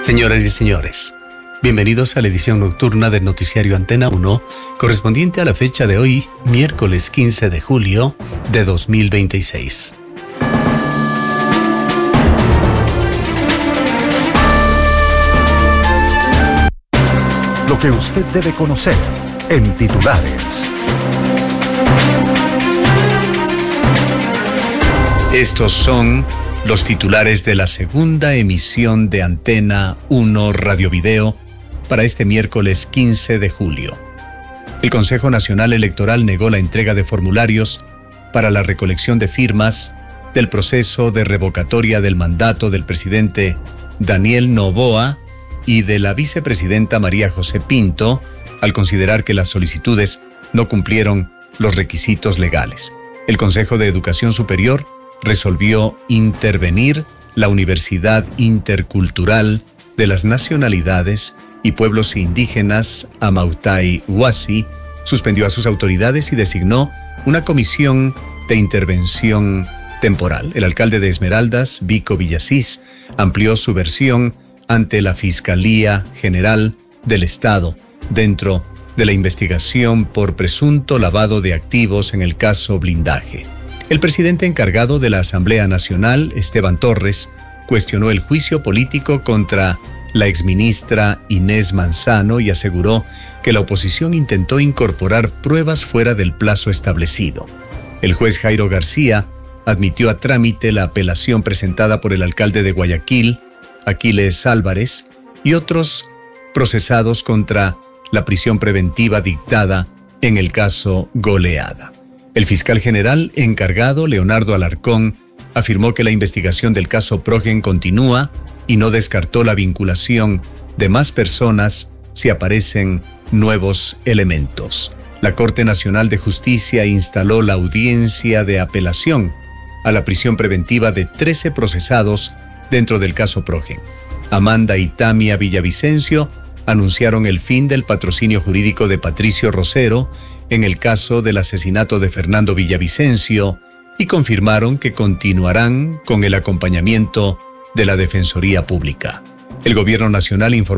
Señoras y señores, bienvenidos a la edición nocturna del noticiario Antena 1, correspondiente a la fecha de hoy, miércoles 15 de julio de 2026. Lo que usted debe conocer en titulares. Estos son los titulares de la segunda emisión de Antena 1 Radio Video para este miércoles 15 de julio. El Consejo Nacional Electoral negó la entrega de formularios para la recolección de firmas del proceso de revocatoria del mandato del presidente Daniel Noboa y de la vicepresidenta María José Pinto, al considerar que las solicitudes no cumplieron los requisitos legales. El Consejo de Educación Superior resolvió intervenir la Universidad Intercultural de las Nacionalidades y Pueblos Indígenas Amautay Huasi, suspendió a sus autoridades y designó una comisión de intervención temporal. El alcalde de Esmeraldas, Vico Villasís, amplió su versión ante la Fiscalía General del Estado dentro de la investigación por presunto lavado de activos en el caso Blindaje. El presidente encargado de la Asamblea Nacional, Esteban Torres, cuestionó el juicio político contra la exministra Inés Manzano y aseguró que la oposición intentó incorporar pruebas fuera del plazo establecido. El juez Jairo García admitió a trámite la apelación presentada por el alcalde de Guayaquil, Aquiles Álvarez, y otros procesados contra la prisión preventiva dictada en el caso Goleada. El fiscal general encargado, Leonardo Alarcón, afirmó que la investigación del caso Progen continúa y no descartó la vinculación de más personas si aparecen nuevos elementos. La Corte Nacional de Justicia instaló la audiencia de apelación a la prisión preventiva de 13 procesados dentro del caso Progen. Amanda y Tamia Villavicencio anunciaron el fin del patrocinio jurídico de Patricio Rosero en el caso del asesinato de Fernando Villavicencio y confirmaron que continuarán con el acompañamiento de la Defensoría Pública. El Gobierno Nacional informó